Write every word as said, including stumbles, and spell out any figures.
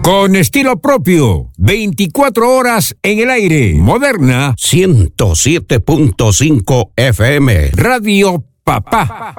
Con estilo propio, veinticuatro horas en el aire. Moderna ciento siete punto cinco F M. Radio Papá.